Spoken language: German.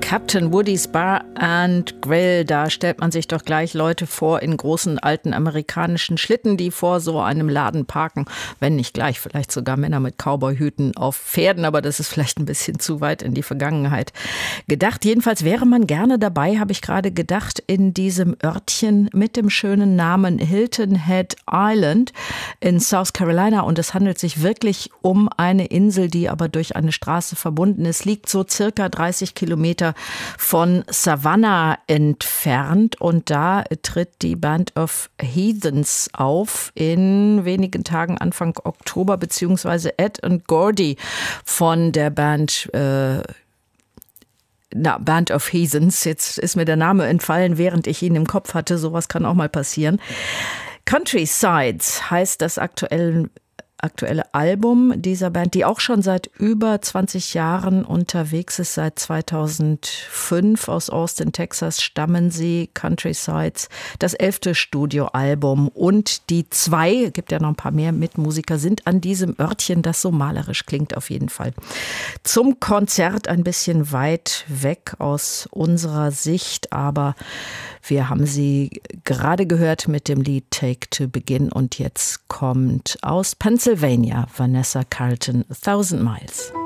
Captain Woody's Bar and Grill, da stellt man sich doch gleich Leute vor in großen alten amerikanischen Schlitten, die vor so einem Laden parken, wenn nicht gleich, vielleicht sogar Männer mit Cowboyhüten auf Pferden, aber das ist vielleicht ein bisschen zu weit in die Vergangenheit gedacht. Jedenfalls wäre man gerne dabei, habe ich gerade gedacht, in diesem Örtchen mit dem schönen Namen Hilton Head Island in South Carolina, und es handelt sich wirklich um eine Insel, die aber durch eine Straße verbunden ist, liegt so circa 30 Kilometer von Savannah entfernt, und da tritt die Band of Heathens auf in wenigen Tagen Anfang Oktober, beziehungsweise Ed und Gordy von der Band Band of Heathens. Jetzt ist mir der Name entfallen, während ich ihn im Kopf hatte. Sowas kann auch mal passieren. Countrysides heißt das aktuelle Album dieser Band, die auch schon seit über 20 Jahren unterwegs ist. Seit 2005 aus Austin, Texas stammen sie, Countrysides, das 11. Studioalbum. Und die zwei, gibt ja noch ein paar mehr Mitmusiker, sind an diesem Örtchen, das so malerisch klingt auf jeden Fall, zum Konzert ein bisschen weit weg aus unserer Sicht, aber wir haben sie gerade gehört mit dem Lied Take to Begin, und jetzt kommt aus Pennsylvania Vanessa Carlton, 1000 Miles.